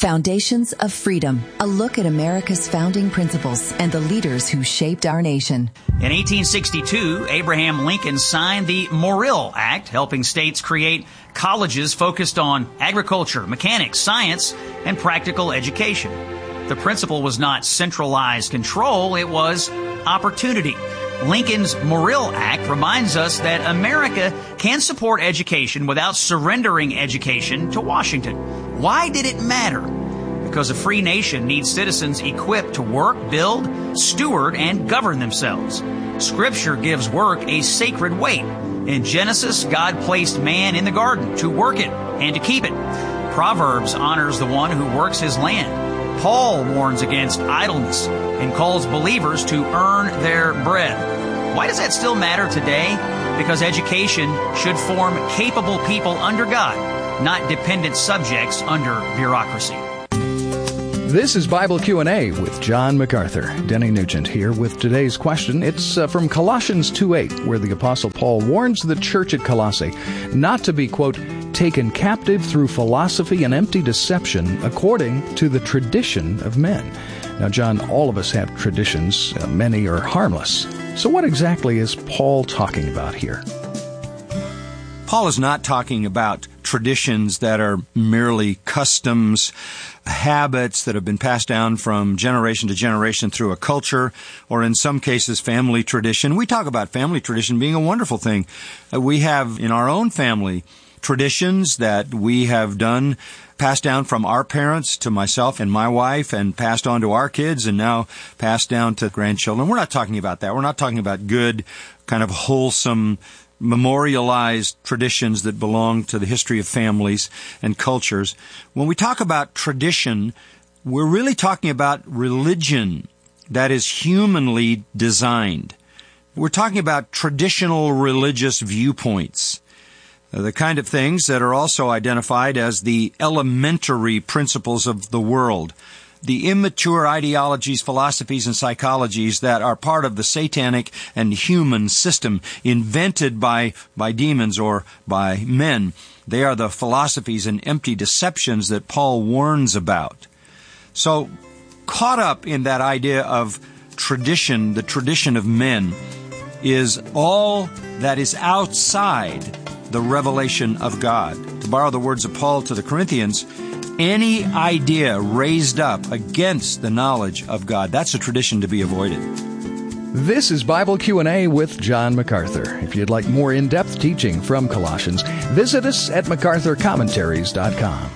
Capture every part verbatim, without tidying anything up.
Foundations of Freedom, a look at America's founding principles and the leaders who shaped our nation. In eighteen sixty-two, Abraham Lincoln signed the Morrill Act, helping states create colleges focused on agriculture, mechanics, science, and practical education. The principle was not centralized control, it was opportunity. Lincoln's Morrill Act reminds us that America can support education without surrendering education to Washington. Why did it matter? Because a free nation needs citizens equipped to work, build, steward, and govern themselves. Scripture gives work a sacred weight. In Genesis, God placed man in the garden to work it and to keep it. Proverbs honors the one who works his land. Paul warns against idleness and calls believers to earn their bread. Why does that still matter today? Because education should form capable people under God, not dependent subjects under bureaucracy. This is Bible Q and A with John MacArthur. Denny Nugent here with today's question. It's uh, from Colossians two eight, where the Apostle Paul warns the church at Colossae not to be, quote, taken captive through philosophy and empty deception according to the tradition of men. Now, John, all of us have traditions. Uh, many are harmless. So what exactly is Paul talking about here? Paul is not talking about traditions that are merely customs, habits that have been passed down from generation to generation through a culture, or in some cases, family tradition. We talk about family tradition being a wonderful thing. Uh, we have in our own family traditions that we have done, passed down from our parents to myself and my wife, and passed on to our kids, and now passed down to grandchildren. We're not talking about that. We're not talking about good, kind of wholesome, memorialized traditions that belong to the history of families and cultures. When we talk about tradition, we're really talking about religion that is humanly designed. We're talking about traditional religious viewpoints, the kind of things that are also identified as the elementary principles of the world, the immature ideologies, philosophies, and psychologies that are part of the satanic and human system invented by, by demons or by men. They are the philosophies and empty deceptions that Paul warns about. So, caught up in that idea of tradition, the tradition of men, is all that is outside the revelation of God. To borrow the words of Paul to the Corinthians, any idea raised up against the knowledge of God, that's a tradition to be avoided. This is Bible Q and A with John MacArthur. If you'd like more in-depth teaching from Colossians, visit us at macarthur commentaries dot com.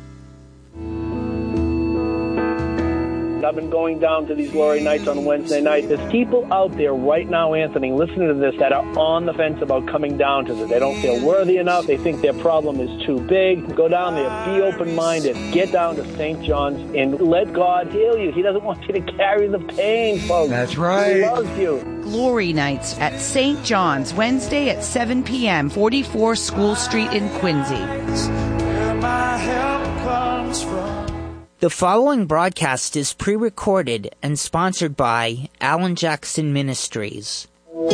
I've been going down to these glory nights on Wednesday night. There's people out there right now, Anthony, listening to this that are on the fence about coming down to this. They don't feel worthy enough. They think their problem is too big. Go down there. Be open-minded. Get down to Saint John's and let God heal you. He doesn't want you to carry the pain, folks. That's right. He loves you. Glory Nights at Saint John's, Wednesday at seven p.m., forty-four School Street in Quincy. Where my help comes from. The following broadcast is pre-recorded and sponsored by Alan Jackson Ministries.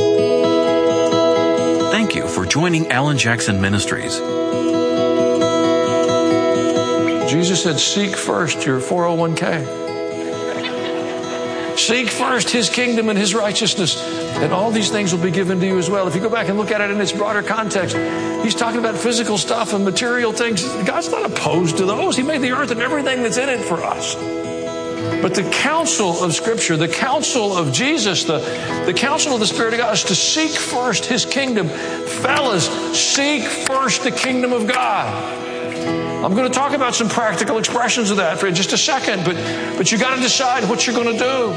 Thank you for joining Alan Jackson Ministries. Jesus said, seek first your four oh one k. Seek first His kingdom and His righteousness, and all these things will be given to you as well. If you go back and look at it in its broader context, He's talking about physical stuff and material things. God's not opposed to those. He made the earth and everything that's in it for us. But the counsel of Scripture, the counsel of Jesus, the, the counsel of the Spirit of God is to seek first His kingdom. Fellas, seek first the kingdom of God. I'm going to talk about some practical expressions of that for just a second, but, but you got to decide what you're going to do.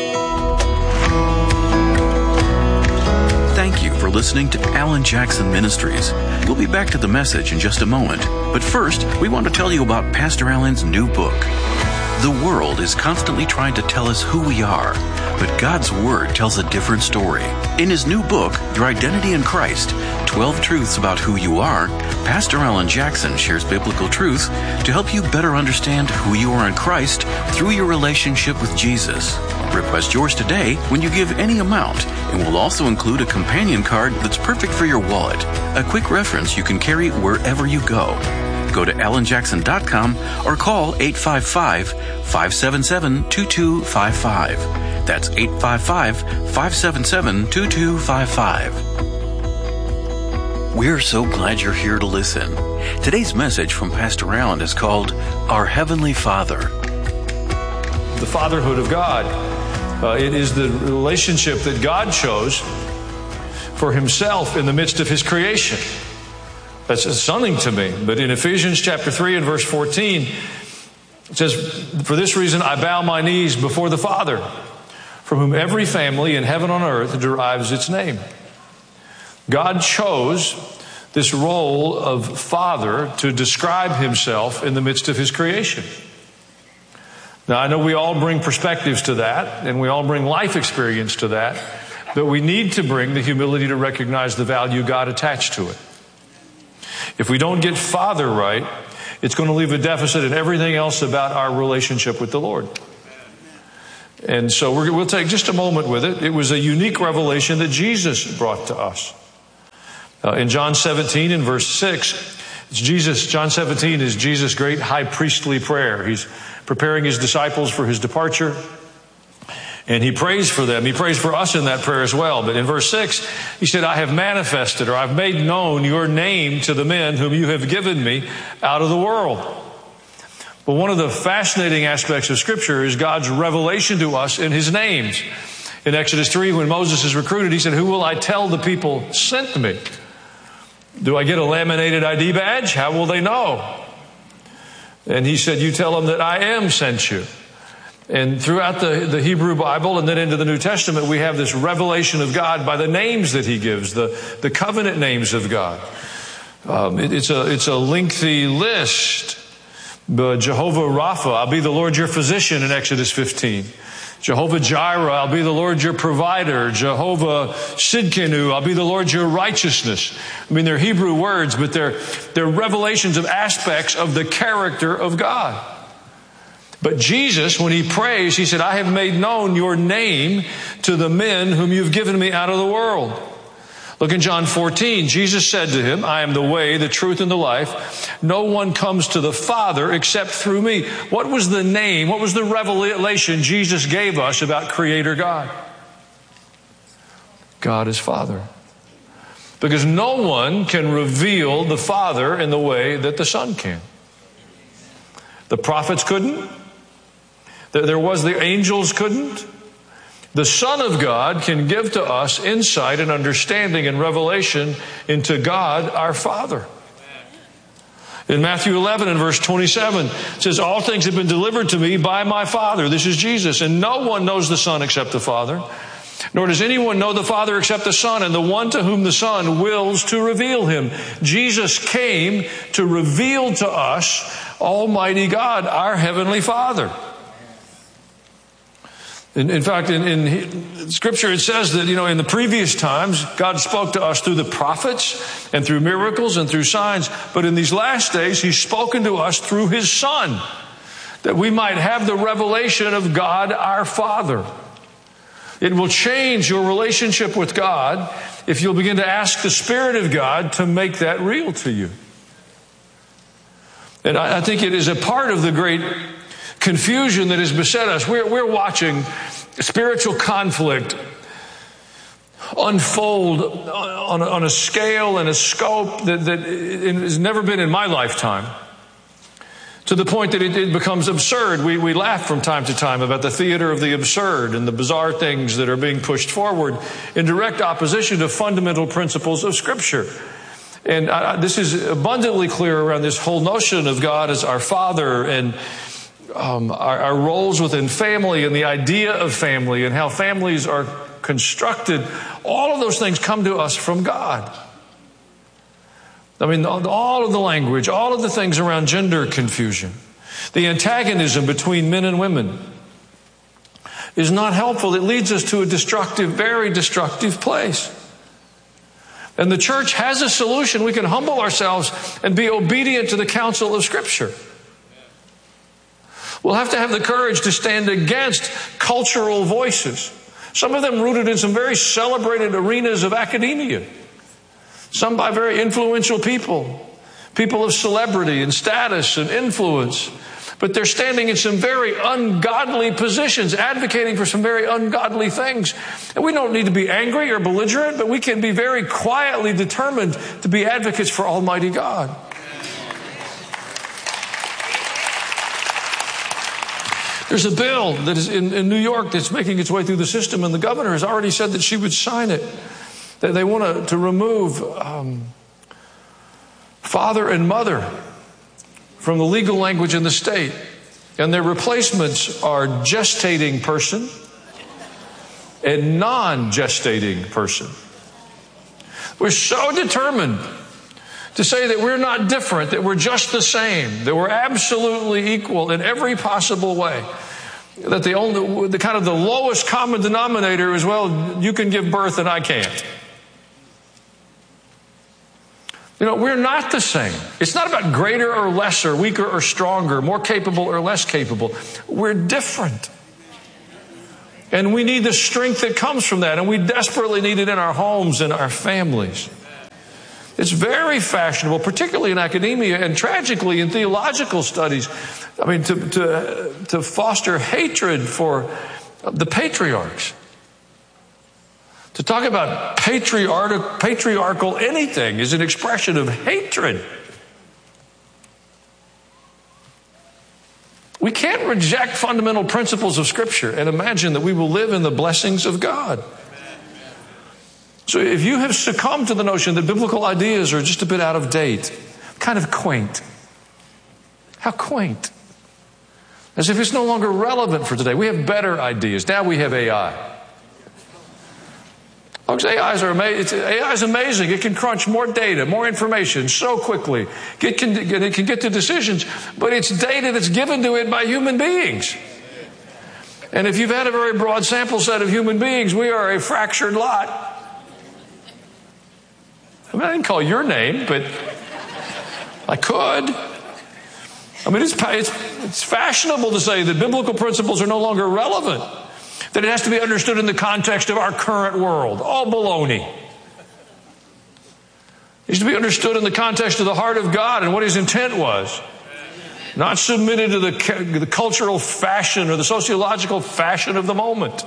Thank you for listening to Alan Jackson Ministries. We'll be back to the message in just a moment. But first, we want to tell you about Pastor Alan's new book. The world is constantly trying to tell us who we are, but God's Word tells a different story. In his new book, Your Identity in Christ, twelve Truths About Who You Are, Pastor Alan Jackson shares biblical truths to help you better understand who you are in Christ through your relationship with Jesus. Request yours today when you give any amount, and we'll also include a companion card that's perfect for your wallet, a quick reference you can carry wherever you go. Go to alan jackson dot com or call eight five five, five seven seven, two two five five. That's eight five five, five seven seven, two two five five. We're so glad you're here to listen. Today's message from Pastor Allen is called Our Heavenly Father. The fatherhood of God. Uh, it is the relationship that God chose for himself in the midst of his creation. That's stunning to me. But in Ephesians chapter three and verse fourteen, it says, "For this reason I bow my knees before the Father, from whom every family in heaven and on earth derives its name." God chose this role of Father to describe himself in the midst of his creation. Now, I know we all bring perspectives to that, and we all bring life experience to that, but we need to bring the humility to recognize the value God attached to it. If we don't get Father right, it's going to leave a deficit in everything else about our relationship with the Lord. And so we're, we'll take just a moment with it. It was a unique revelation that Jesus brought to us. Uh, in John seventeen in verse six, it's Jesus, John seventeen is Jesus' great high priestly prayer. He's preparing his disciples for his departure, and he prays for them. He prays for us in that prayer as well. But in verse six, he said, "I have manifested," or "I've made known your name to the men whom you have given me out of the world." But one of the fascinating aspects of Scripture is God's revelation to us in his names. In Exodus three, when Moses is recruited, he said, "Who will I tell the people sent me? Do I get a laminated I D badge? How will they know?" And he said, "You tell them that I am sent you." And throughout the, the Hebrew Bible and then into the New Testament, we have this revelation of God by the names that he gives, the, the covenant names of God. Um, it, it's a, it's a lengthy list. But Jehovah Rapha, I'll be the Lord your physician in Exodus fifteen. Jehovah Jireh, I'll be the Lord your provider. Jehovah Sidkenu, I'll be the Lord your righteousness. I mean, they're Hebrew words, but they're, they're revelations of aspects of the character of God. But Jesus, when he prays, he said, "I have made known your name to the men whom you've given me out of the world." Look in John fourteen. Jesus said to him, "I am the way, the truth, and the life. No one comes to the Father except through me." What was the name? What was the revelation Jesus gave us about Creator God? God is Father. Because no one can reveal the Father in the way that the Son can. The prophets couldn't. There was the angels couldn't. The Son of God can give to us insight and understanding and revelation into God, our Father. In Matthew eleven and verse twenty-seven, it says, "All things have been delivered to me by my Father." This is Jesus. "And no one knows the Son except the Father. Nor does anyone know the Father except the Son, and the one to whom the Son wills to reveal him." Jesus came to reveal to us Almighty God, our Heavenly Father. In, in fact, in, in Scripture, it says that, you know, in the previous times, God spoke to us through the prophets and through miracles and through signs. But in these last days, He's spoken to us through His Son, that we might have the revelation of God, our Father. It will change your relationship with God if you'll begin to ask the Spirit of God to make that real to you. And I, I think it is a part of the great confusion that has beset us. We're, we're watching spiritual conflict unfold on a, on a scale and a scope that, that has never been in my lifetime, to the point that it, it becomes absurd. We, we laugh from time to time about the theater of the absurd and the bizarre things that are being pushed forward in direct opposition to fundamental principles of Scripture. And I, this is abundantly clear around this whole notion of God as our Father, and Um, our, our roles within family, and the idea of family, and how families are constructed. All of those things come to us from God. I mean, all of the language, all of the things around gender confusion, the antagonism between men and women is not helpful. It leads us to a destructive, very destructive place. And the church has a solution. We can humble ourselves and be obedient to the counsel of Scripture. We'll have to have the courage to stand against cultural voices, some of them rooted in some very celebrated arenas of academia, some by very influential people, people of celebrity and status and influence. But they're standing in some very ungodly positions, advocating for some very ungodly things. And we don't need to be angry or belligerent, but we can be very quietly determined to be advocates for Almighty God. There's a bill that is in, in New York that's making its way through the system, and the governor has already said that she would sign it. That they want to, to remove um, father and mother from the legal language in the state. And their replacements are gestating person and non-gestating person. We're so determined to say that we're not different, that we're just the same, that we're absolutely equal in every possible way. That the only, the kind of the lowest common denominator is, well, you can give birth and I can't. You know, we're not the same. It's not about greater or lesser, weaker or stronger, more capable or less capable. We're different. And we need the strength that comes from that. And we desperately need it in our homes and our families. It's very fashionable, particularly in academia and tragically in theological studies. I mean, to, to, to foster hatred for the patriarchs. To talk about patriarchal, patriarchal anything is an expression of hatred. We can't reject fundamental principles of Scripture and imagine that we will live in the blessings of God. So if you have succumbed to the notion that biblical ideas are just a bit out of date, kind of quaint. How quaint. As if it's no longer relevant for today. We have better ideas. Now we have A I. Folks, A Is are amazing. A I is amazing. It can crunch more data, more information so quickly. It can, it can get to decisions, but it's data that's given to it by human beings. And if you've had a very broad sample set of human beings, we are a fractured lot. I mean, I didn't call your name, but I could. I mean, it's, it's, it's fashionable to say that biblical principles are no longer relevant. That it has to be understood in the context of our current world. All baloney. It needs to be understood in the context of the heart of God and what His intent was. Not submitted to the, the cultural fashion or the sociological fashion of the moment.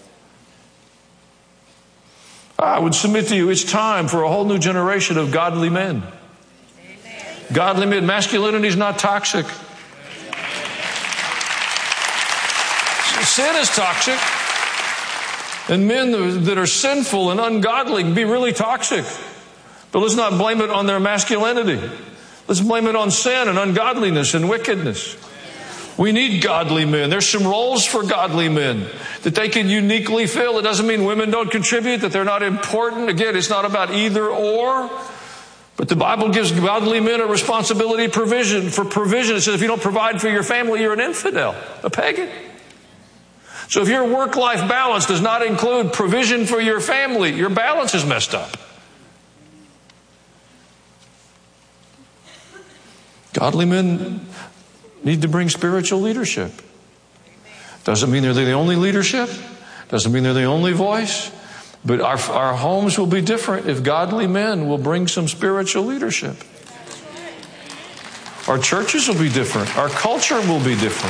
I would submit to you, it's time for a whole new generation of godly men. Godly men. Masculinity is not toxic. Sin is toxic. And men that are sinful and ungodly can be really toxic. But let's not blame it on their masculinity. Let's blame it on sin and ungodliness and wickedness. We need godly men. There's some roles for godly men that they can uniquely fill. It doesn't mean women don't contribute, that they're not important. Again, it's not about either or. But the Bible gives godly men a responsibility provision for provision. It says if you don't provide for your family, you're an infidel, a pagan. So if your work-life balance does not include provision for your family, your balance is messed up. Godly men need to bring spiritual leadership. Doesn't mean they're the only leadership. Doesn't mean they're the only voice. But our, our homes will be different if godly men will bring some spiritual leadership. Our churches will be different. Our culture will be different.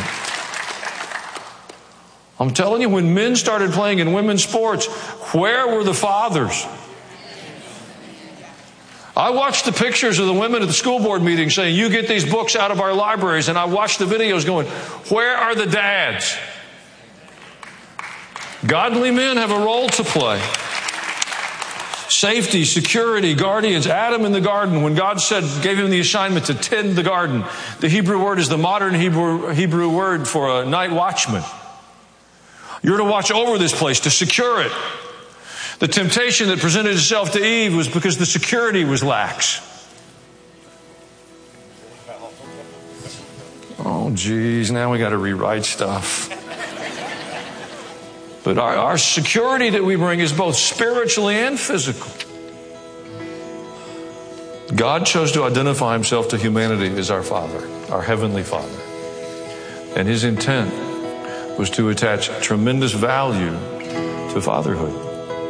I'm telling you, when men started playing in women's sports, where were the fathers? I watched the pictures of the women at the school board meeting saying, you get these books out of our libraries. And I watched the videos going, where are the dads? Godly men have a role to play. Safety, security, guardians. Adam in the garden, when God said, gave him the assignment to tend the garden. The Hebrew word is the modern Hebrew, Hebrew word for a night watchman. You're to watch over this place, to secure it. The temptation that presented itself to Eve was because the security was lax. Oh, geez, now we got to rewrite stuff. But our, our security that we bring is both spiritually and physical. God chose to identify Himself to humanity as our Father, our Heavenly Father. And His intent was to attach tremendous value to fatherhood.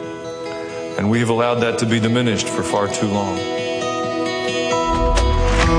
And we have allowed that to be diminished for far too long.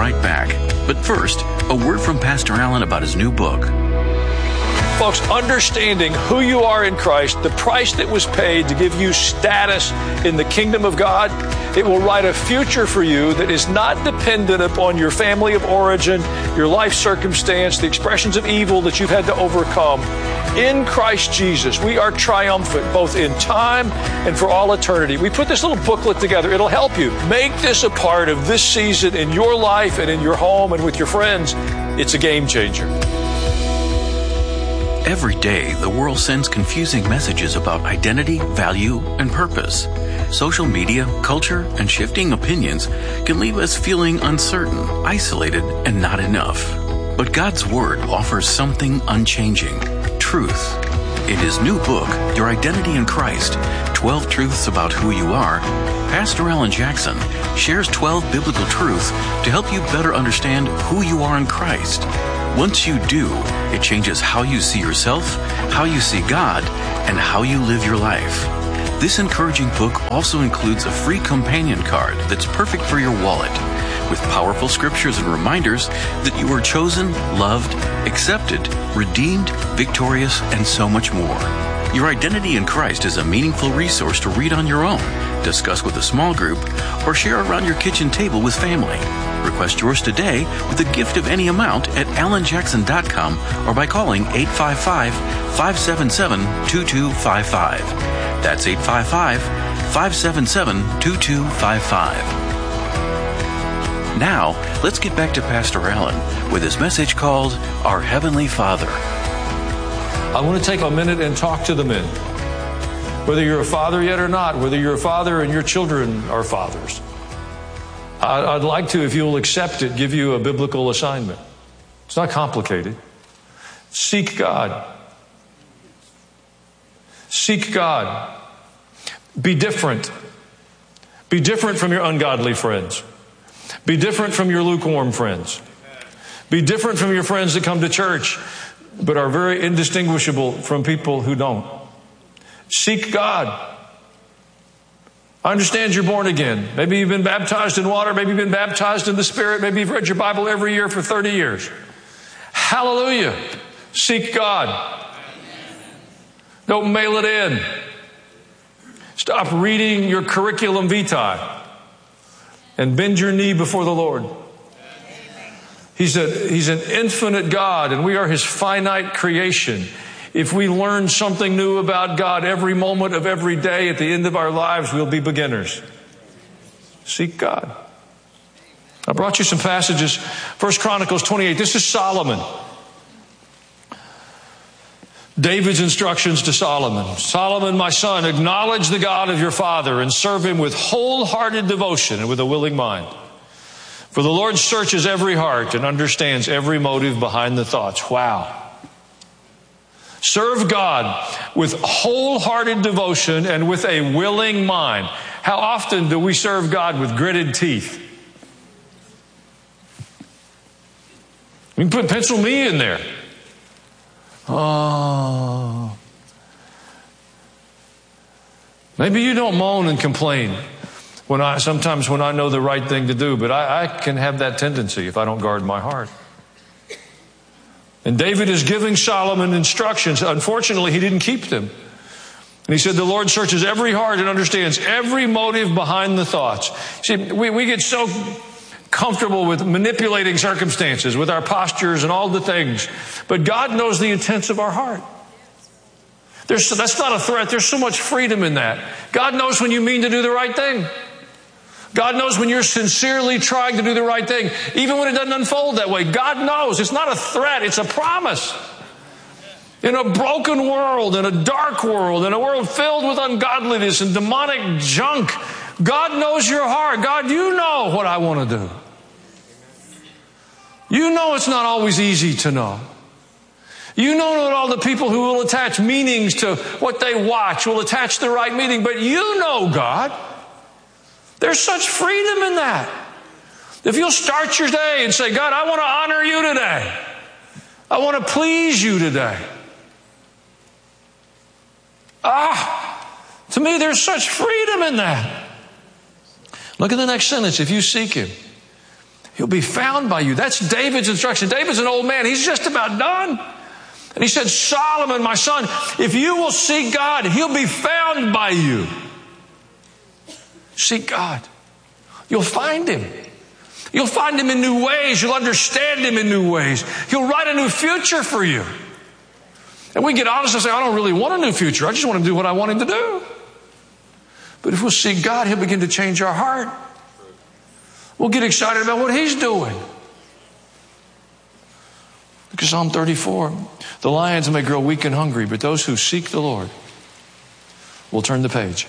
right back. But first, a word from Pastor Allen about his new book. Folks, understanding who you are in Christ, the price that was paid to give you status in the kingdom of God, it will write a future for you that is not dependent upon your family of origin, your life circumstance, the expressions of evil that you've had to overcome. In Christ Jesus, we are triumphant both in time and for all eternity. We put this little booklet together. It'll help you. Make this a part of this season in your life and in your home and with your friends. It's a game changer. Every day, the world sends confusing messages about identity, value, and purpose. Social media, culture, and shifting opinions can leave us feeling uncertain, isolated, and not enough. But God's Word offers something unchanging: truth. In his new book, Your Identity in Christ, twelve Truths About Who You Are, Pastor Alan Jackson shares twelve biblical truths to help you better understand who you are in Christ. Once you do, it changes how you see yourself, how you see God, and how you live your life. This encouraging book also includes a free companion card that's perfect for your wallet, with powerful scriptures and reminders that you are chosen, loved, accepted, redeemed, victorious, and so much more. Your Identity in Christ is a meaningful resource to read on your own, discuss with a small group, or share around your kitchen table with family. Request yours today with a gift of any amount at alan jackson dot com or by calling eight five five, five seven seven, two two five five. That's eight five five, five seven seven, two two five five. Now, let's get back to Pastor Allen with his message called Our Heavenly Father. I want to take a minute and talk to the men. Whether you're a father yet or not, whether you're a father and your children are fathers, I'd like to, if you'll accept it, give you a biblical assignment. It's not complicated. Seek God. Seek God. Be different. Be different from your ungodly friends. Be different from your lukewarm friends. Be different from your friends that come to church but are very indistinguishable from people who don't. Seek God. I understand you're born again. Maybe you've been baptized in water. Maybe you've been baptized in the Spirit. Maybe you've read your Bible every year for thirty years. Hallelujah. Seek God. Don't mail it in. Stop reading your curriculum vitae and bend your knee before the Lord. He's a, he's an infinite God, and we are his finite creation. If we learn something new about God every moment of every day, at the end of our lives, we'll be beginners. Seek God. I brought you some passages. First Chronicles twenty-eight. This is Solomon. David's instructions to Solomon. Solomon, my son, acknowledge the God of your father and serve him with wholehearted devotion and with a willing mind. For the Lord searches every heart and understands every motive behind the thoughts. Wow. Serve God with wholehearted devotion and with a willing mind. How often do we serve God with gritted teeth? You can put pencil me in there. Oh. Maybe you don't moan and complain when I sometimes when I know the right thing to do, but I, I can have that tendency if I don't guard my heart. And David is giving Solomon instructions. Unfortunately, he didn't keep them. And he said, the Lord searches every heart and understands every motive behind the thoughts. See, we, we get so comfortable with manipulating circumstances, with our postures and all the things. But God knows the intents of our heart. There's, that's not a threat. There's so much freedom in that. God knows when you mean to do the right thing. God knows when you're sincerely trying to do the right thing, even when it doesn't unfold that way. God knows. It's not a threat. It's a promise. In a broken world, in a dark world, in a world filled with ungodliness and demonic junk, God knows your heart. God, you know what I want to do. You know it's not always easy to know. You know that all the people who will attach meanings to what they watch will attach the right meaning, but you know, God. There's such freedom in that. If you'll start your day and say, God, I want to honor you today. I want to please you today. Ah, to me, there's such freedom in that. Look at the next sentence. If you seek him, He'll be found by you. That's David's instruction. David's an old man. He's just about done. And he said, Solomon, my son, if you will seek God, He'll be found by you. Seek God. You'll find Him. You'll find Him in new ways. You'll understand Him in new ways. He'll write a new future for you. And we get honest and say, I don't really want a new future. I just want to do what I want Him to do. But if we'll seek God, He'll begin to change our heart. We'll get excited about what He's doing. Look at Psalm thirty-four. The lions may grow weak and hungry, but those who seek the Lord will turn the page.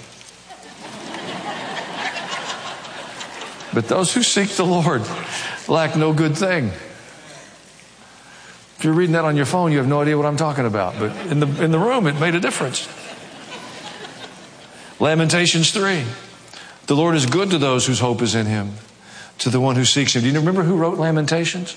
But those who seek the Lord lack no good thing. If you're reading that on your phone, you have no idea what I'm talking about. But in the, in the room, it made a difference. Lamentations three. The Lord is good to those whose hope is in Him, to the one who seeks Him. Do you remember who wrote Lamentations?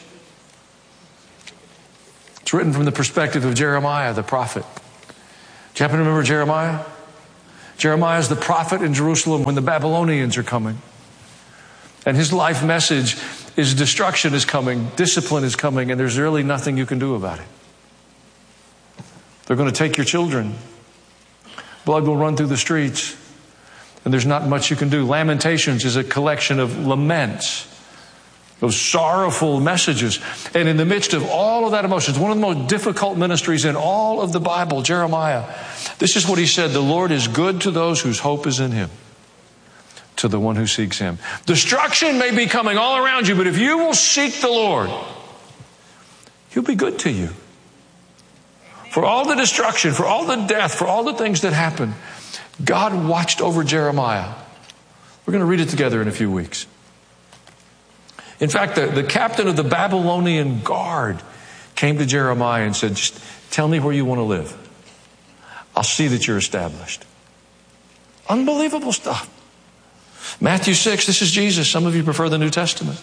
It's written from the perspective of Jeremiah, the prophet. Do you happen to remember Jeremiah? Jeremiah is the prophet in Jerusalem when the Babylonians are coming. And his life message is destruction is coming, discipline is coming, and there's really nothing you can do about it. They're going to take your children. Blood will run through the streets, and there's not much you can do. Lamentations is a collection of laments, those sorrowful messages. And in the midst of all of that emotion, it's one of the most difficult ministries in all of the Bible, Jeremiah. This is what he said, the Lord is good to those whose hope is in Him, to the one who seeks Him. Destruction may be coming all around you, but if you will seek the Lord, He'll be good to you. For all the destruction, for all the death, for all the things that happened, God watched over Jeremiah. We're going to read it together in a few weeks. In fact, the, the captain of the Babylonian guard came to Jeremiah and said, just tell me where you want to live. I'll see that you're established. Unbelievable stuff. Matthew six, this is Jesus. Some of you prefer the New Testament.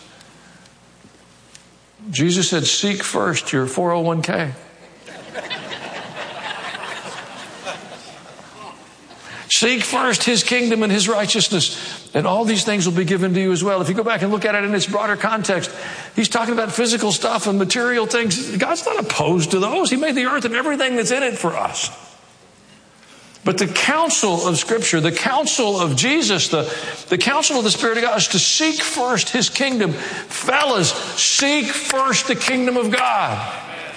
Jesus said, seek first your four oh one k. Seek first His kingdom and His righteousness, and all these things will be given to you as well. If you go back and look at it in its broader context, He's talking about physical stuff and material things. God's not opposed to those. He made the earth and everything that's in it for us. But the counsel of Scripture, the counsel of Jesus, the, the counsel of the Spirit of God is to seek first His kingdom. Fellas, seek first the kingdom of God.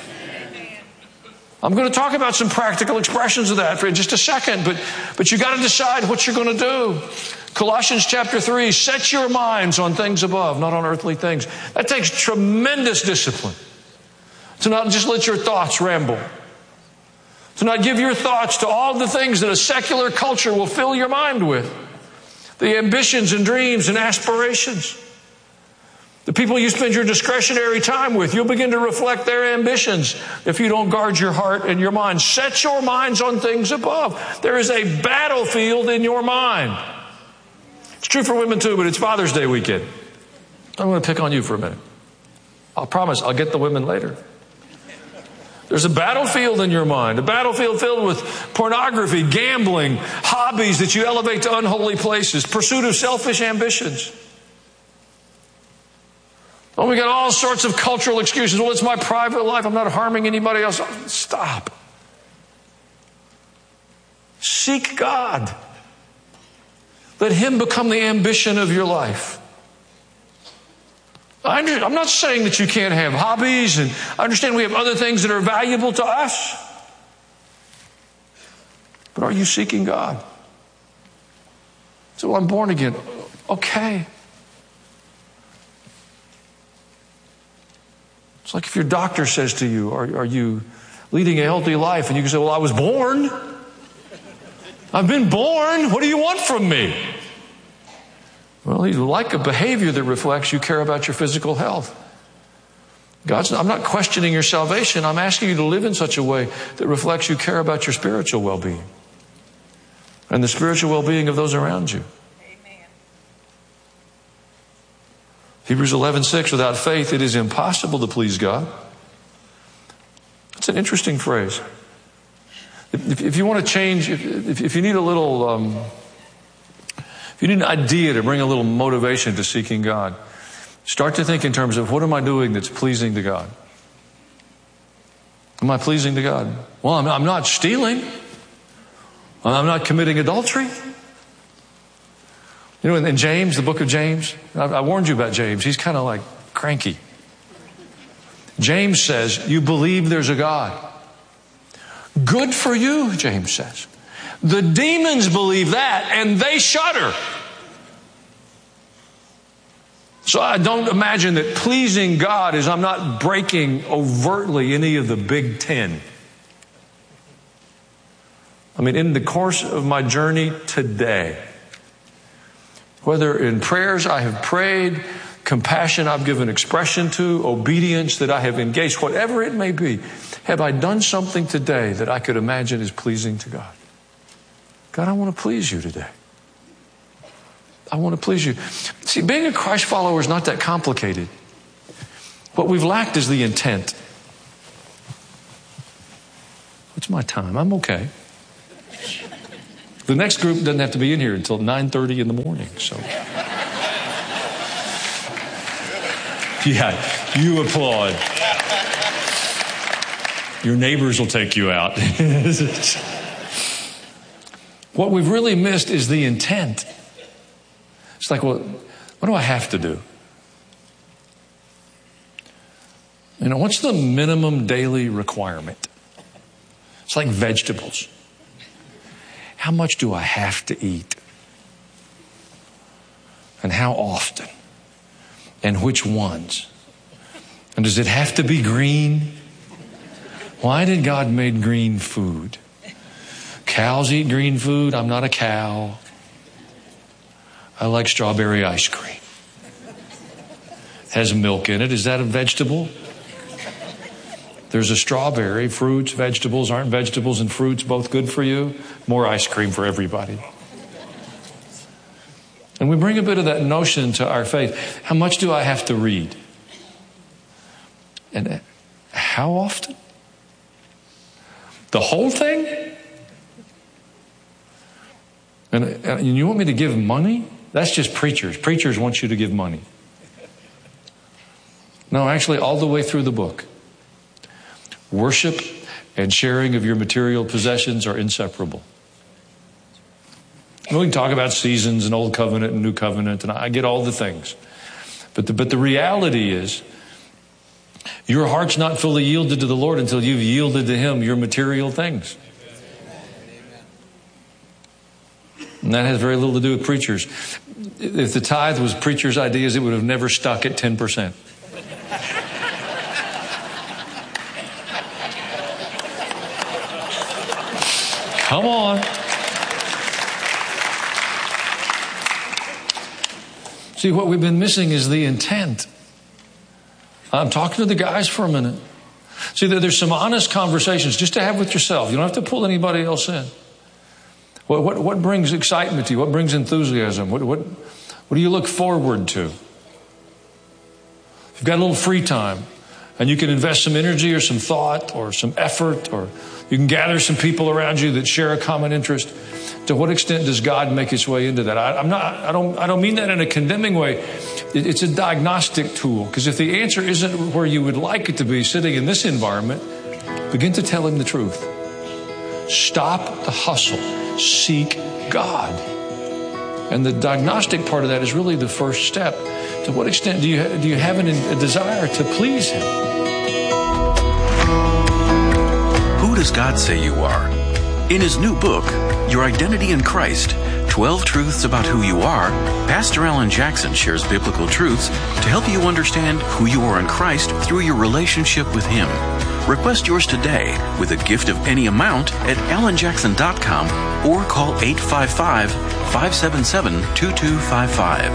I'm going to talk about some practical expressions of that for just a second, but, but you got to decide what you're going to do. Colossians chapter three, set your minds on things above, not on earthly things. That takes tremendous discipline. To not just let your thoughts ramble. To not give your thoughts to all the things that a secular culture will fill your mind with. The ambitions and dreams and aspirations. The people you spend your discretionary time with, you'll begin to reflect their ambitions if you don't guard your heart and your mind. Set your minds on things above. There is a battlefield in your mind. It's true for women too, but it's Father's Day weekend. I'm going to pick on you for a minute. I'll promise I'll get the women later. There's a battlefield in your mind, a battlefield filled with pornography, gambling, hobbies that you elevate to unholy places, pursuit of selfish ambitions. Oh, we got all sorts of cultural excuses. Well, it's my private life. I'm not harming anybody else. Stop. Seek God. Let Him become the ambition of your life. I'm not saying that you can't have hobbies, and I understand we have other things that are valuable to us. But are you seeking God? So, well, I'm born again. Okay. It's like if your doctor says to you, are, are you leading a healthy life? And you can say, well, I was born. I've been born. What do you want from me? Well, you like a behavior that reflects you care about your physical health. God's, I'm not questioning your salvation. I'm asking you to live in such a way that reflects you care about your spiritual well-being and the spiritual well-being of those around you. Hebrews eleven six, without faith it is impossible to please God. That's an interesting phrase. If, if you want to change, if, if you need a little, um, if you need an idea to bring a little motivation to seeking God, Start to think in terms of, what am I doing that's pleasing to God? Am I pleasing to God? Well, I'm, I'm not stealing. I'm not committing adultery. You know, in, in James, the book of James, I, I warned you about James. He's kind of like cranky. James says, you believe there's a God. Good for you, James says. The demons believe that and they shudder. So I don't imagine that pleasing God is I'm not breaking overtly any of the big ten. I mean, in the course of my journey today, whether in prayers I have prayed, compassion I've given expression to, obedience that I have engaged, whatever it may be, have I done something today that I could imagine is pleasing to God? God, I want to please you today. I want to please you. See, being a Christ follower is not that complicated. What we've lacked is the intent. What's my time? I'm okay. The next group doesn't have to be in here until nine thirty in the morning. So, yeah, you applaud. Your neighbors will take you out. What we've really missed is the intent. It's like, well, what do I have to do? You know, what's the minimum daily requirement? It's like vegetables. How much do I have to eat? And how often? And which ones? And does it have to be green? Why did God make green food? Cows eat green food. I'm not a cow. I like strawberry ice cream. It has milk in it. Is that a vegetable? There's a strawberry. Fruits, vegetables. Aren't vegetables and fruits both good for you? More ice cream for everybody. And we bring a bit of that notion to our faith. How much do I have to read? And how often? The whole thing? And, and you want me to give money? That's just preachers. Preachers want you to give money. No, actually, all the way through the book. Worship and sharing of your material possessions are inseparable. And we can talk about seasons and Old Covenant and New Covenant, and I get all the things. But the, but the reality is, your heart's not fully yielded to the Lord until you've yielded to Him your material things. And that has very little to do with preachers. If the tithe was preachers' ideas, it would have never stuck at ten percent. Come on. See, what we've been missing is the intent. I'm talking to the guys for a minute. See, there's some honest conversations just to have with yourself. You don't have to pull anybody else in. What, what, what brings excitement to you? What brings enthusiasm? What, what, what do you look forward to? If you've got a little free time and you can invest some energy or some thought or some effort, or you can gather some people around you that share a common interest, to what extent does God make His way into that? I, I'm not, I don't, I don't mean that in a condemning way. It, it's a diagnostic tool, because if the answer isn't where you would like it to be sitting in this environment, begin to tell Him the truth. Stop the hustle. Seek God. And the diagnostic part of that is really the first step. To what extent do you do you have an, a desire to please Him? Who does God say you are? In his new book, Your Identity in Christ, twelve Truths About Who You Are, Pastor Alan Jackson shares biblical truths to help you understand who you are in Christ through your relationship with Him. Request yours today with a gift of any amount at alan jackson dot com or call eight five five, five seven seven, two two five five.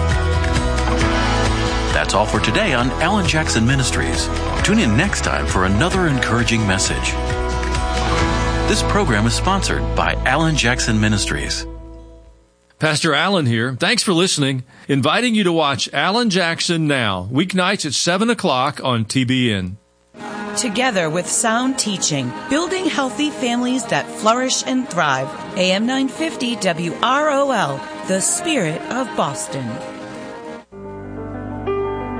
That's all for today on Alan Jackson Ministries. Tune in next time for another encouraging message. This program is sponsored by Alan Jackson Ministries. Pastor Alan here. Thanks for listening. Inviting you to watch Alan Jackson Now, weeknights at seven o'clock on T B N. Together with sound teaching, building healthy families that flourish and thrive. A M nine fifty W R O L, the spirit of Boston.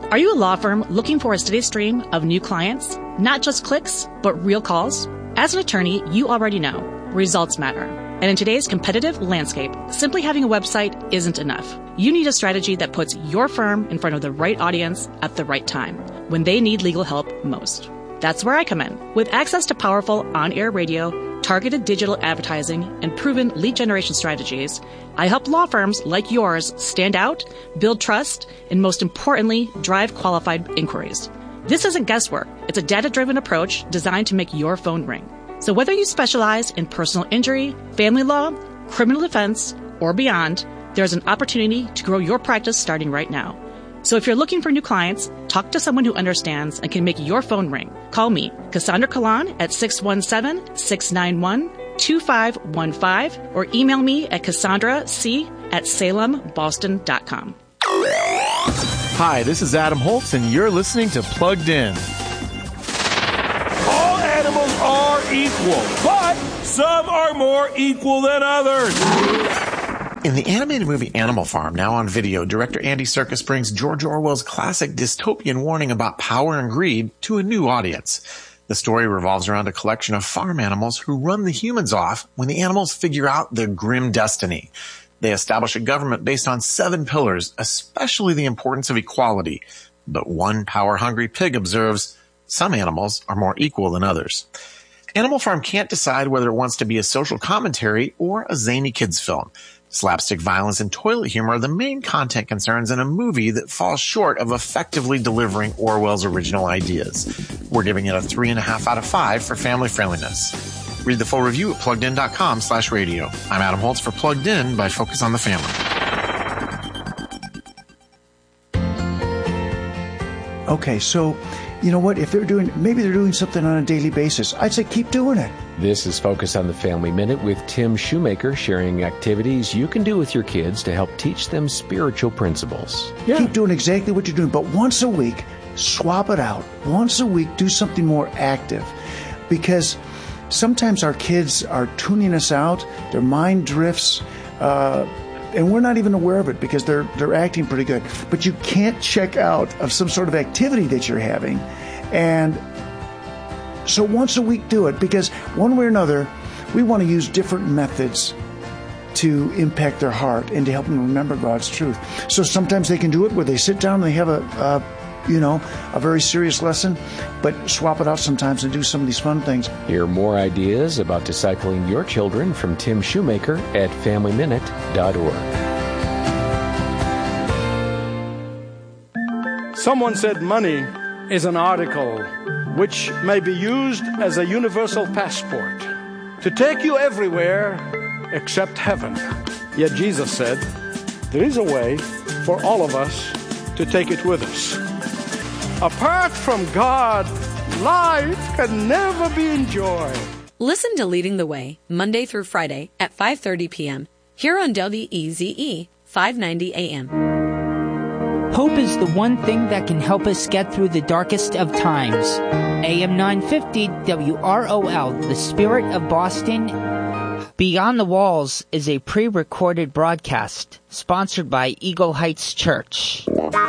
Are you a law firm looking for a steady stream of new clients? Not just clicks, but real calls? As an attorney, you already know results matter. And in today's competitive landscape, simply having a website isn't enough. You need a strategy that puts your firm in front of the right audience at the right time, when they need legal help most. That's where I come in. With access to powerful on-air radio, targeted digital advertising, and proven lead generation strategies, I help law firms like yours stand out, build trust, and most importantly, drive qualified inquiries. This isn't guesswork. It's a data-driven approach designed to make your phone ring. So whether you specialize in personal injury, family law, criminal defense, or beyond, there's an opportunity to grow your practice starting right now. So if you're looking for new clients, talk to someone who understands and can make your phone ring. Call me, Cassandra Kalan, at six one seven, six nine one, two five one five, or email me at cassandra c at salem boston dot com. Hi, this is Adam Holtz, and you're listening to Plugged In. All animals are equal, but some are more equal than others. In the animated movie Animal Farm, now on video, director Andy Serkis brings George Orwell's classic dystopian warning about power and greed to a new audience. The story revolves around a collection of farm animals who run the humans off when the animals figure out their grim destiny. They establish a government based on seven pillars, especially the importance of equality. But one power-hungry pig observes, some animals are more equal than others. Animal Farm can't decide whether it wants to be a social commentary or a zany kids film. Slapstick violence and toilet humor are the main content concerns in a movie that falls short of effectively delivering Orwell's original ideas. We're giving it a three and a half out of five for family friendliness. Read the full review at pluggedin.com slash radio. I'm Adam Holtz for Plugged In by Focus on the Family. Okay, so you know what? If they're doing, maybe they're doing something on a daily basis, I'd say keep doing it. This is Focus on the Family Minute with Tim Shoemaker, sharing activities you can do with your kids to help teach them spiritual principles. Yeah. Keep doing exactly what you're doing, but once a week, swap it out. Once a week, do something more active. Because sometimes our kids are tuning us out, their mind drifts, uh, and we're not even aware of it because they're they're acting pretty good. But you can't check out of some sort of activity that you're having. And so once a week do it, because one way or another, we want to use different methods to impact their heart and to help them remember God's truth. So sometimes they can do it where they sit down and they have a, a you know, a very serious lesson, but swap it out sometimes and do some of these fun things. Hear more ideas about discipling your children from Tim Shoemaker at family minute dot org. Someone said money is an article which may be used as a universal passport to take you everywhere except heaven. Yet Jesus said, there is a way for all of us to take it with us. Apart from God, life can never be enjoyed. Listen to Leading the Way, Monday through Friday at five thirty p.m. here on W E Z E, five ninety A M. Hope is the one thing that can help us get through the darkest of times. A M nine fifty W R O L, the Spirit of Boston. Beyond the Walls is a pre-recorded broadcast sponsored by Eagle Heights Church.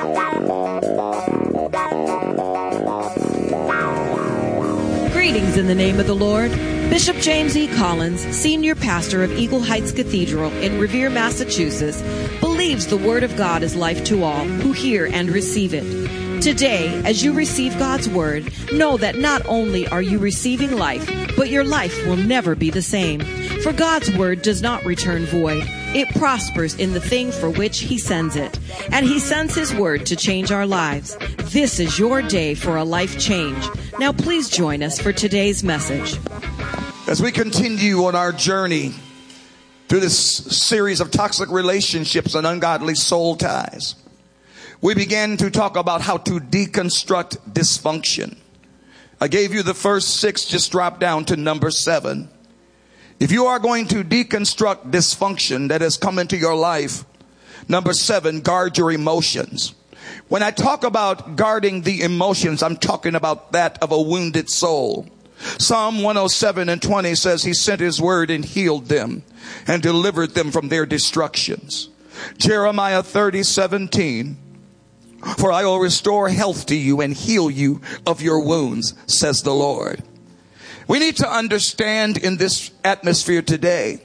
Greetings in the name of the Lord. Bishop James E. Collins, Senior Pastor of Eagle Heights Cathedral in Revere, Massachusetts, believes the Word of God is life to all who hear and receive it. Today, as you receive God's Word, know that not only are you receiving life, but your life will never be the same. For God's Word does not return void. It prospers in the thing for which He sends it. And He sends His Word to change our lives. This is your day for a life change. Now please join us for today's message. As we continue on our journey through this series of toxic relationships and ungodly soul ties, we began to talk about how to deconstruct dysfunction. I gave you the first six, just drop down to number seven. If you are going to deconstruct dysfunction that has come into your life, number seven, guard your emotions. When I talk about guarding the emotions, I'm talking about that of a wounded soul. Psalm one oh seven and twenty says He sent His word and healed them and delivered them from their destructions. Jeremiah thirty seventeen for I will restore health to you and heal you of your wounds, says the Lord. We need to understand in this atmosphere today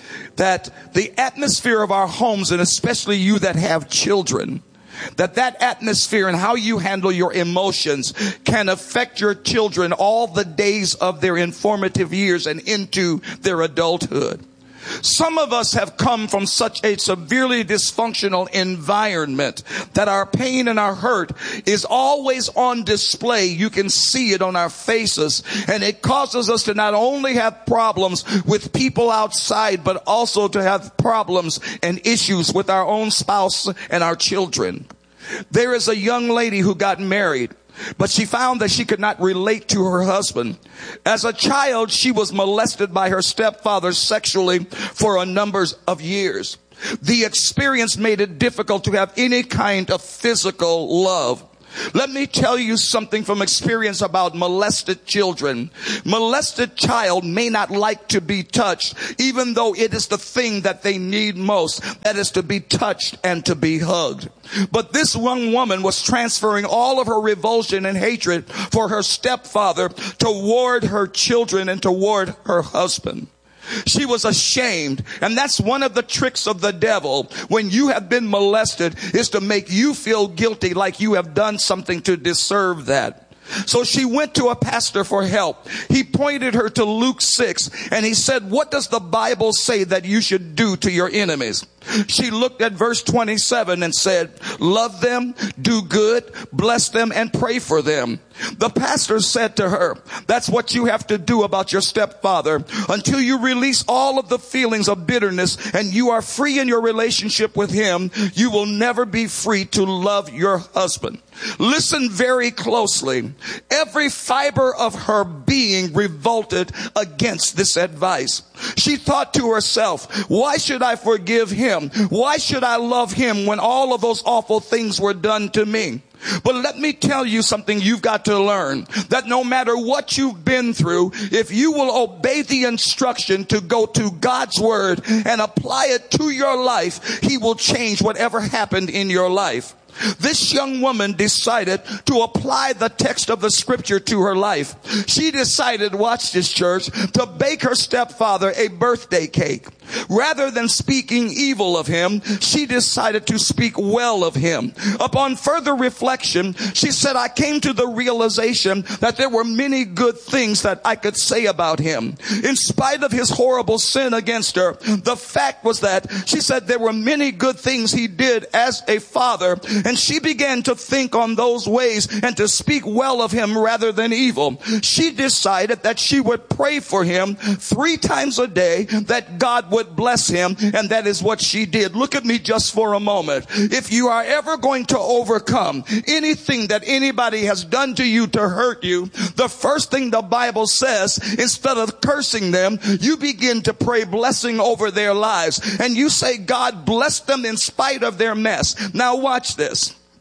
that the atmosphere of our homes, and especially you that have children, that that atmosphere and how you handle your emotions can affect your children all the days of their informative years and into their adulthood. Some of us have come from such a severely dysfunctional environment that our pain and our hurt is always on display. You can see it on our faces, and it causes us to not only have problems with people outside, but also to have problems and issues with our own spouse and our children. There is a young lady who got married, but she found that she could not relate to her husband. As a child, she was molested by her stepfather sexually for a number of years. The experience made it difficult to have any kind of physical love. Let me tell you something from experience about molested children. Molested child may not like to be touched, even though it is the thing that they need most. That is to be touched and to be hugged. But this young woman was transferring all of her revulsion and hatred for her stepfather toward her children and toward her husband. She was ashamed. And that's one of the tricks of the devil when you have been molested, is to make you feel guilty, like you have done something to deserve that. So she went to a pastor for help. He pointed her to Luke six, and he said, what does the Bible say that you should do to your enemies? She looked at verse twenty-seven and said, love them, do good, bless them, and pray for them. The pastor said to her, that's what you have to do about your stepfather. Until you release all of the feelings of bitterness and you are free in your relationship with him, you will never be free to love your husband. Listen very closely. Every fiber of her being revolted against this advice. She thought to herself, why should I forgive him? Why should I love him when all of those awful things were done to me? But let me tell you something you've got to learn, that no matter what you've been through, if you will obey the instruction to go to God's word and apply it to your life, he will change whatever happened in your life. This young woman decided to apply the text of the scripture to her life. She decided, watch this, church, to bake her stepfather a birthday cake. Rather than speaking evil of him, she decided to speak well of him. Upon further reflection, she said, I came to the realization that there were many good things that I could say about him. In spite of his horrible sin against her, the fact was that she said there were many good things he did as a father. And she began to think on those ways and to speak well of him rather than evil. She decided that she would pray for him three times a day, that God would bless him, and that is what she did. Look at me just for a moment. If you are ever going to overcome anything that anybody has done to you to hurt you, the first thing the Bible says, instead of cursing them, you begin to pray blessing over their lives. And you say, God, bless them in spite of their mess. Now watch this.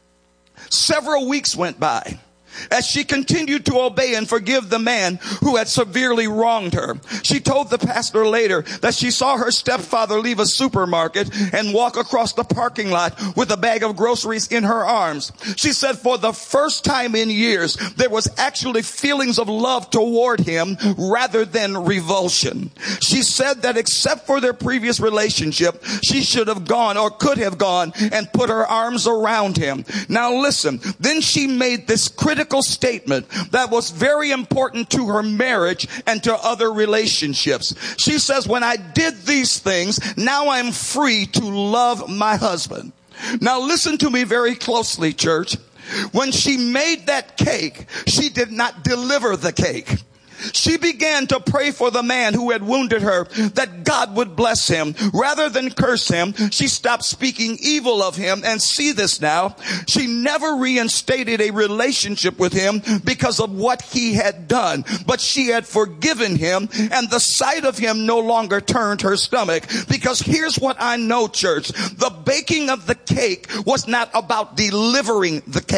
Several weeks went by as she continued to obey and forgive the man who had severely wronged her. She told the pastor later that she saw her stepfather leave a supermarket and walk across the parking lot with a bag of groceries in her arms. She said for the first time in years, there was actually feelings of love toward him rather than revulsion. She said that except for their previous relationship, she should have gone or could have gone and put her arms around him. Now listen, then she made this critical statement that was very important to her marriage and to other relationships. She says, when I did these things, now I'm free to love my husband. Now listen to me very closely, church. When she made that cake, she did not deliver the cake. She began to pray for the man who had wounded her, that God would bless him. Rather than curse him, she stopped speaking evil of him. And see this now, she never reinstated a relationship with him because of what he had done. But she had forgiven him, and the sight of him no longer turned her stomach. Because here's what I know, church. The baking of the cake was not about delivering the cake.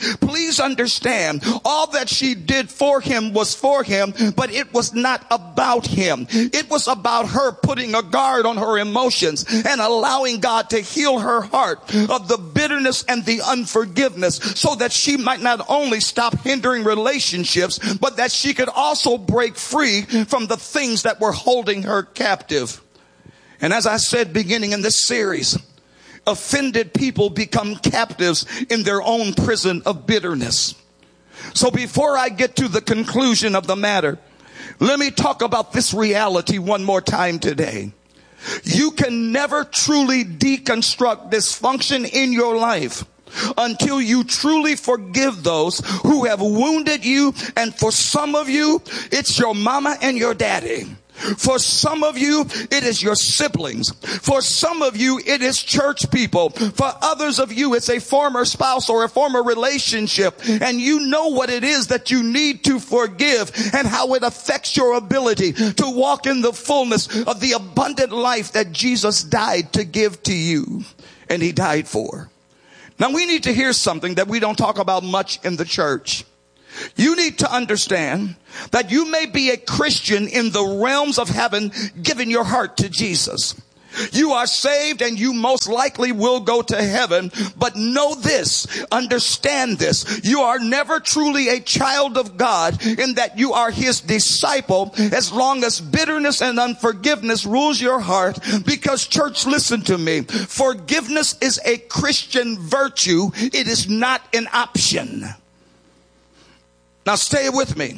Please understand, all that she did for him was for him, but it was not about him. It was about her putting a guard on her emotions and allowing God to heal her heart of the bitterness and the unforgiveness so that she might not only stop hindering relationships, but that she could also break free from the things that were holding her captive. And as I said, beginning in this series, offended people become captives in their own prison of bitterness. So before I get to the conclusion of the matter, let me talk about this reality one more time today. You can never truly deconstruct dysfunction in your life until you truly forgive those who have wounded you. And for some of you, it's your mama and your daddy. For some of you, it is your siblings. For some of you, it is church people. For others of you, it's a former spouse or a former relationship. And you know what it is that you need to forgive and how it affects your ability to walk in the fullness of the abundant life that Jesus died to give to you. And he died for. Now we need to hear something that we don't talk about much in the church. You need to understand that you may be a Christian in the realms of heaven, giving your heart to Jesus. You are saved and you most likely will go to heaven, but know this, understand this. You are never truly a child of God in that you are his disciple as long as bitterness and unforgiveness rules your heart. Because church, listen to me. Forgiveness is a Christian virtue. It is not an option. Now stay with me,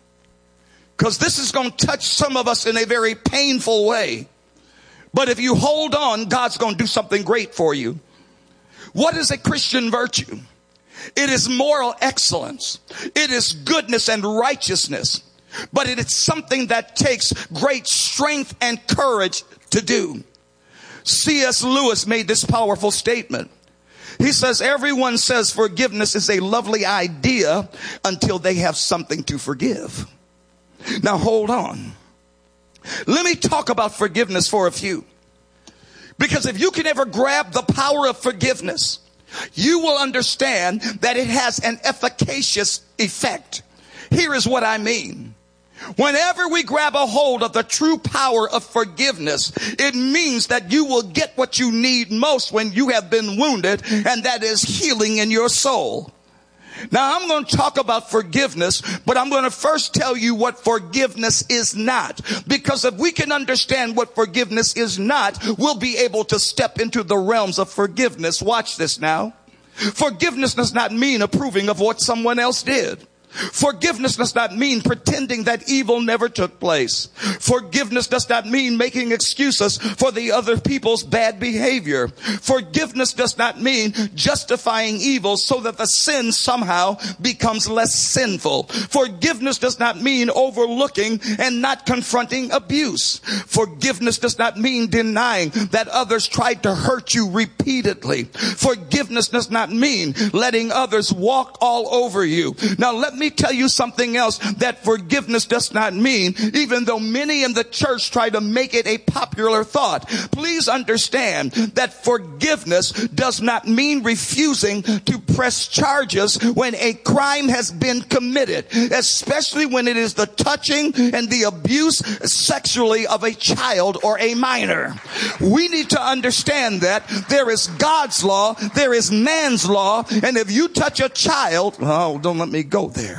because this is going to touch some of us in a very painful way. But if you hold on, God's going to do something great for you. What is a Christian virtue? It is moral excellence. It is goodness and righteousness. But it is something that takes great strength and courage to do. C S Lewis made this powerful statement. He says, everyone says forgiveness is a lovely idea until they have something to forgive. Now hold on. Let me talk about forgiveness for a few. Because if you can ever grab the power of forgiveness, you will understand that it has an efficacious effect. Here is what I mean. Whenever we grab a hold of the true power of forgiveness, it means that you will get what you need most when you have been wounded, and that is healing in your soul. Now, I'm going to talk about forgiveness, but I'm going to first tell you what forgiveness is not. Because if we can understand what forgiveness is not, we'll be able to step into the realms of forgiveness. Watch this now. Forgiveness does not mean approving of what someone else did. Forgiveness does not mean pretending that evil never took place. Forgiveness does not mean making excuses for the other people's bad behavior. Forgiveness does not mean justifying evil so that the sin somehow becomes less sinful. Forgiveness does not mean overlooking and not confronting abuse. Forgiveness does not mean denying that others tried to hurt you repeatedly. Forgiveness does not mean letting others walk all over you. Now let me tell you something else that forgiveness does not mean, even though many in the church try to make it a popular thought. Please understand that forgiveness does not mean refusing to press charges when a crime has been committed, especially when it is the touching and the abuse sexually of a child or a minor. We need to understand that there is God's law, there is man's law, and if you touch a child, oh, don't let me go there.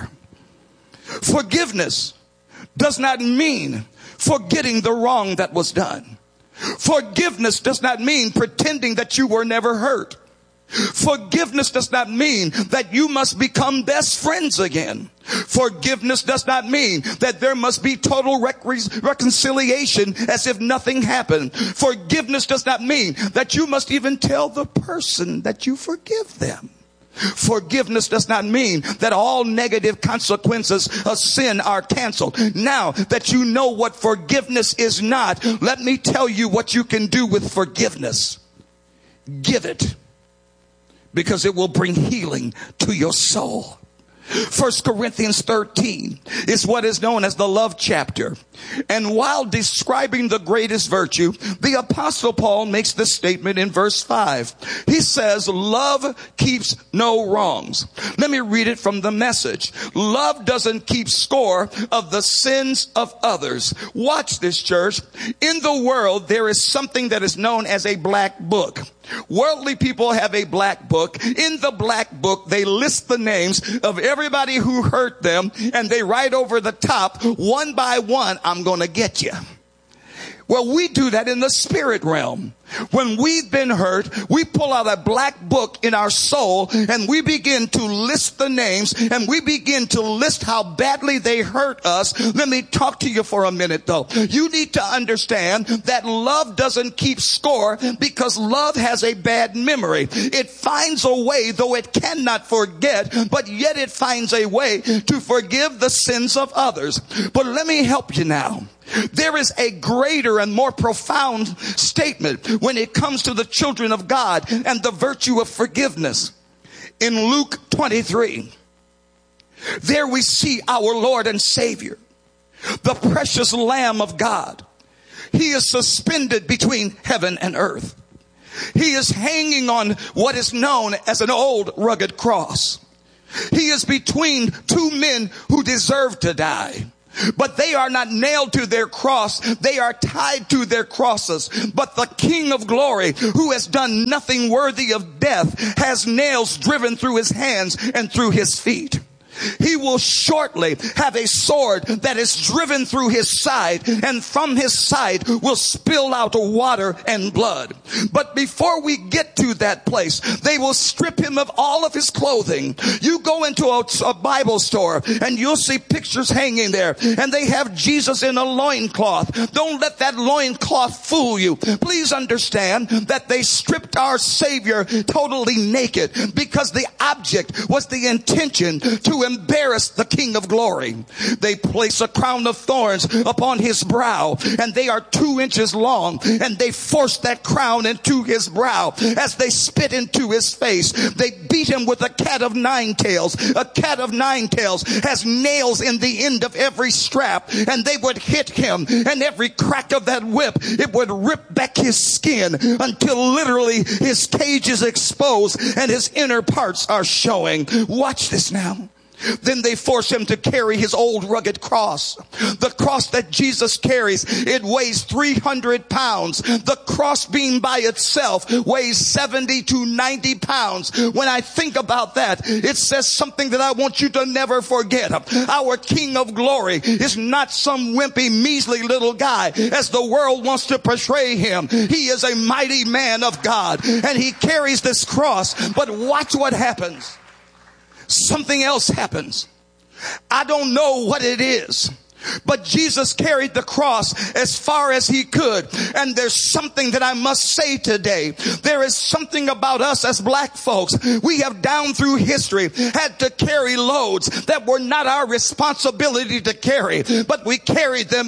Forgiveness does not mean forgetting the wrong that was done. Forgiveness does not mean pretending that you were never hurt. Forgiveness does not mean that you must become best friends again. Forgiveness does not mean that there must be total rec- reconciliation as if nothing happened. Forgiveness does not mean that you must even tell the person that you forgive them. Forgiveness does not mean that all negative consequences of sin are canceled. Now that you know what forgiveness is not, let me tell you what you can do with forgiveness. Give it, because it will bring healing to your soul. First Corinthians thirteen is what is known as the love chapter. And while describing the greatest virtue, the Apostle Paul makes this statement in verse five. He says, love keeps no wrongs. Let me read it from the Message. Love doesn't keep score of the sins of others. Watch this, church. In the world, there is something that is known as a black book. Worldly people have a black book. In the black book, they list the names of everybody who hurt them, and they write over the top, one by one, I'm going to get you. Well, we do that in the spirit realm. When we've been hurt, we pull out a black book in our soul and we begin to list the names and we begin to list how badly they hurt us. Let me talk to you for a minute though. You need to understand that love doesn't keep score because love has a bad memory. It finds a way, though it cannot forget, but yet it finds a way to forgive the sins of others. But let me help you now. There is a greater and more profound statement when it comes to the children of God and the virtue of forgiveness. In Luke twenty-three, there we see our Lord and Savior, the precious Lamb of God. He is suspended between heaven and earth. He is hanging on what is known as an old rugged cross. He is between two men who deserve to die. But they are not nailed to their cross. They are tied to their crosses. But the King of Glory, who has done nothing worthy of death, has nails driven through his hands and through his feet. He will shortly have a sword that is driven through his side, and from his side will spill out water and blood. But before we get to that place, they will strip him of all of his clothing. You go into a, a Bible store and you'll see pictures hanging there, and they have Jesus in a loincloth. Don't let that loincloth fool you. Please understand that they stripped our Savior totally naked because the object was the intention to embarrass the King of Glory. They place a crown of thorns upon his brow, and they are two inches long, and they force that crown into his brow. As they spit into his face, they beat him with a cat of nine tails. A cat of nine tails has nails in the end of every strap, and they would hit him, and every crack of that whip, it would rip back his skin until literally his cage is exposed and his inner parts are showing. Watch this now. Then they force him to carry his old rugged cross. The cross that Jesus carries, it weighs three hundred pounds. The crossbeam by itself weighs seventy to ninety pounds. When I think about that, it says something that I want you to never forget. Our King of Glory is not some wimpy, measly little guy as the world wants to portray him. He is a mighty man of God, and he carries this cross. But watch what happens. Something else happens. I don't know what it is, but Jesus carried the cross as far as he could. And there's something that I must say today. There is something about us as black folks. We have down through history had to carry loads that were not our responsibility to carry, but we carried them